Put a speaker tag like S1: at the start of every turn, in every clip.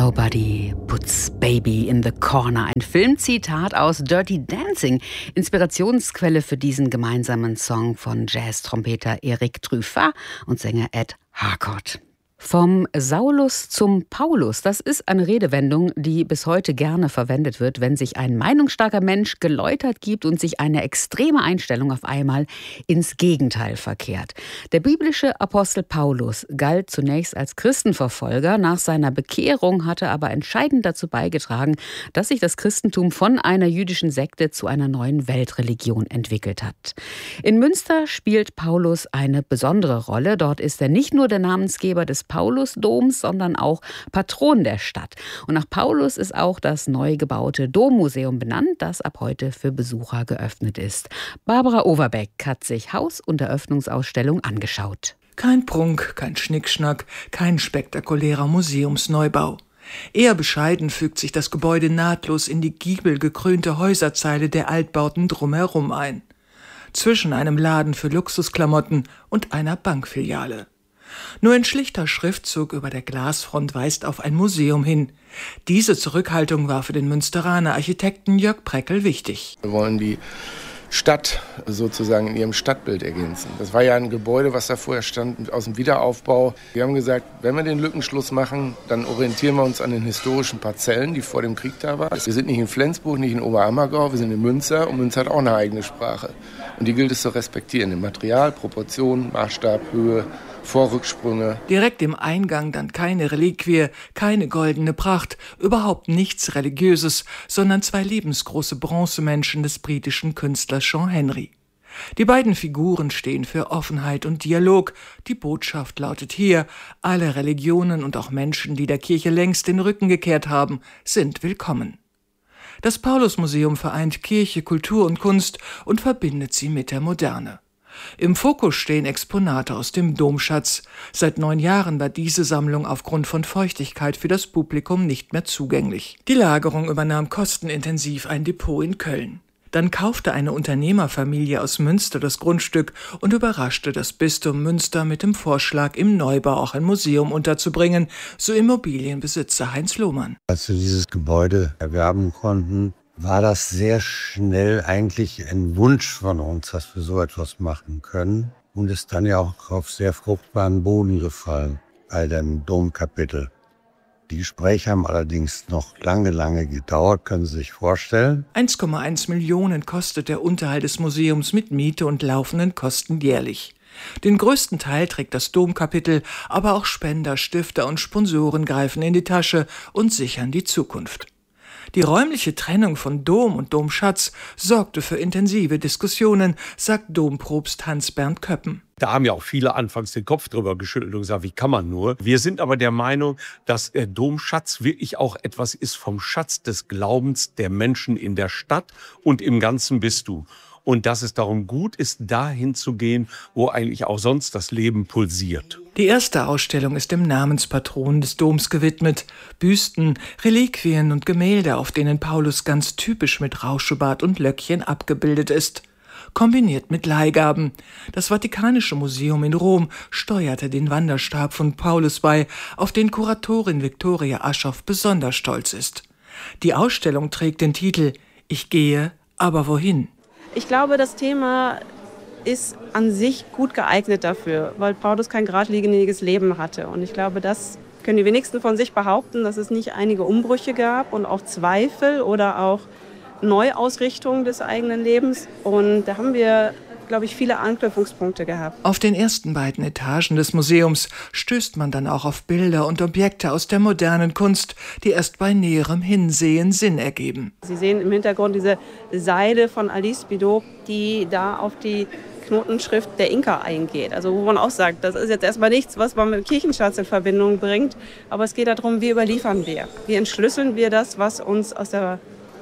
S1: Nobody puts baby in the corner. Ein Filmzitat aus Dirty Dancing. Inspirationsquelle für diesen gemeinsamen Song von Jazz-Trompeter Eric Truffat und Sänger Ed Harcourt. Vom Saulus zum Paulus, das ist eine Redewendung, die bis heute gerne verwendet wird, wenn sich ein meinungsstarker Mensch geläutert gibt und sich eine extreme Einstellung auf einmal ins Gegenteil verkehrt. Der biblische Apostel Paulus galt zunächst als Christenverfolger. Nach seiner Bekehrung hatte er aber entscheidend dazu beigetragen, dass sich das Christentum von einer jüdischen Sekte zu einer neuen Weltreligion entwickelt hat. In Münster spielt Paulus eine besondere Rolle. Dort ist er nicht nur der Namensgeber des Paulusdoms, sondern auch Patron der Stadt. Und nach Paulus ist auch das neu gebaute Dommuseum benannt, das ab heute für Besucher geöffnet ist. Barbara Overbeck hat sich Haus- und Eröffnungsausstellung angeschaut.
S2: Kein Prunk, kein Schnickschnack, kein spektakulärer Museumsneubau. Eher bescheiden fügt sich das Gebäude nahtlos in die giebelgekrönte Häuserzeile der Altbauten drumherum ein. Zwischen einem Laden für Luxusklamotten und einer Bankfiliale. Nur ein schlichter Schriftzug über der Glasfront weist auf ein Museum hin. Diese Zurückhaltung war für den Münsteraner Architekten Jörg Preckel wichtig.
S3: Wir wollen die Stadt sozusagen in ihrem Stadtbild ergänzen. Das war ja ein Gebäude, was da vorher stand, aus dem Wiederaufbau. Wir haben gesagt, wenn wir den Lückenschluss machen, dann orientieren wir uns an den historischen Parzellen, die vor dem Krieg da waren. Wir sind nicht in Flensburg, nicht in Oberammergau, wir sind in Münster und Münster hat auch eine eigene Sprache. Und die gilt es zu respektieren, im Material, Proportion, Maßstab, Höhe, Vorrücksprünge.
S2: Direkt im Eingang dann keine Reliquie, keine goldene Pracht, überhaupt nichts Religiöses, sondern zwei lebensgroße Bronzemenschen des britischen Künstlers Sean Henry. Die beiden Figuren stehen für Offenheit und Dialog. Die Botschaft lautet hier: Alle Religionen und auch Menschen, die der Kirche längst den Rücken gekehrt haben, sind willkommen. Das Paulusmuseum vereint Kirche, Kultur und Kunst und verbindet sie mit der Moderne. Im Fokus stehen Exponate aus dem Domschatz. Seit 9 Jahren war diese Sammlung aufgrund von Feuchtigkeit für das Publikum nicht mehr zugänglich. Die Lagerung übernahm kostenintensiv ein Depot in Köln. Dann kaufte eine Unternehmerfamilie aus Münster das Grundstück und überraschte das Bistum Münster mit dem Vorschlag, im Neubau auch ein Museum unterzubringen, so Immobilienbesitzer Heinz Lohmann.
S4: Als wir dieses Gebäude erwerben konnten, war das sehr schnell eigentlich ein Wunsch von uns, dass wir so etwas machen können. Und ist dann ja auch auf sehr fruchtbaren Boden gefallen bei dem Domkapitel. Die Gespräche haben allerdings noch lange gedauert, können Sie sich vorstellen.
S2: 1,1 Millionen kostet der Unterhalt des Museums mit Miete und laufenden Kosten jährlich. Den größten Teil trägt das Domkapitel, aber auch Spender, Stifter und Sponsoren greifen in die Tasche und sichern die Zukunft. Die räumliche Trennung von Dom und Domschatz sorgte für intensive Diskussionen, sagt Dompropst Hans-Bernd Köppen.
S5: Da haben ja auch viele anfangs den Kopf drüber geschüttelt und gesagt, wie kann man nur? Wir sind aber der Meinung, dass der Domschatz wirklich auch etwas ist vom Schatz des Glaubens der Menschen in der Stadt und im ganzen Bistum. Und dass es darum gut ist, dahin zu gehen, wo eigentlich auch sonst das Leben pulsiert.
S2: Die erste Ausstellung ist dem Namenspatron des Doms gewidmet. Büsten, Reliquien und Gemälde, auf denen Paulus ganz typisch mit Rauschebart und Löckchen abgebildet ist. Kombiniert mit Leihgaben. Das Vatikanische Museum in Rom steuerte den Wanderstab von Paulus bei, auf den Kuratorin Viktoria Aschoff besonders stolz ist. Die Ausstellung trägt den Titel »Ich gehe, aber wohin?«
S6: Ich glaube, das Thema ist an sich gut geeignet dafür, weil Paulus kein geradliniges Leben hatte. Und ich glaube, das können die wenigsten von sich behaupten, dass es nicht einige Umbrüche gab und auch Zweifel oder auch Neuausrichtung des eigenen Lebens. Und da haben wir, glaube ich, viele Anknüpfungspunkte gehabt.
S2: Auf den ersten beiden Etagen des Museums stößt man dann auch auf Bilder und Objekte aus der modernen Kunst, die erst bei näherem Hinsehen Sinn ergeben.
S6: Sie sehen im Hintergrund diese Seide von Alice Bidot, die da auf die Knotenschrift der Inka eingeht. Also wo man auch sagt, das ist jetzt erstmal nichts, was man mit Kirchenschatz in Verbindung bringt, aber es geht darum, wie überliefern wir? Wie entschlüsseln wir das, was uns aus der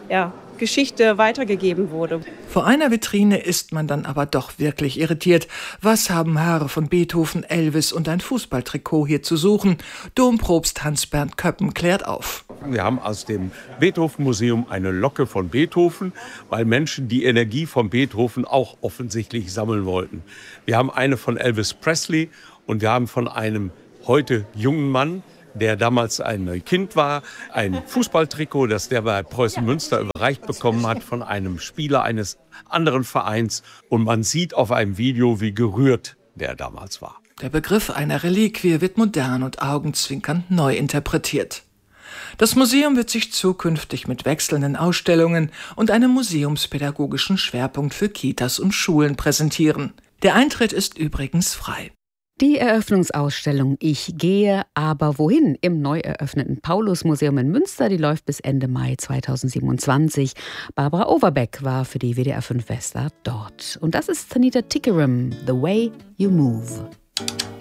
S6: Geschichte weitergegeben wurde.
S2: Vor einer Vitrine ist man dann aber doch wirklich irritiert. Was haben Haare von Beethoven, Elvis und ein Fußballtrikot hier zu suchen? Dompropst Hans-Bernd Köppen klärt auf.
S5: Wir haben aus dem Beethoven-Museum eine Locke von Beethoven, weil Menschen die Energie von Beethoven auch offensichtlich sammeln wollten. Wir haben eine von Elvis Presley und wir haben von einem heute jungen Mann der damals ein Kind war, ein Fußballtrikot, das der bei Preußen Münster überreicht bekommen hat von einem Spieler eines anderen Vereins. Und man sieht auf einem Video, wie gerührt der damals war.
S2: Der Begriff einer Reliquie wird modern und augenzwinkernd neu interpretiert. Das Museum wird sich zukünftig mit wechselnden Ausstellungen und einem museumspädagogischen Schwerpunkt für Kitas und Schulen präsentieren. Der Eintritt ist übrigens frei.
S1: Die Eröffnungsausstellung Ich gehe, aber wohin? Im neu eröffneten Paulus-Museum in Münster, die läuft bis Ende Mai 2027. Barbara Overbeck war für die WDR 5 Westart dort. Und das ist Tanita Tikaram, The Way You Move.